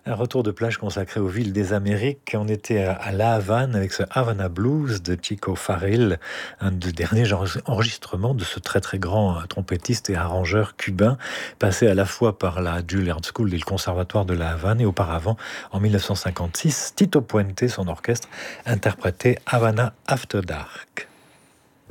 Un retour de plage consacré aux villes des Amériques. On était à La Havane avec ce Havana Blues de Chico Farrell, un des derniers enregistrements de ce très très grand trompettiste et arrangeur cubain, passé à la fois par la Juilliard School et le Conservatoire de La Havane, et auparavant, en 1956, Tito Puente, son orchestre, interprétait Havana After Dark.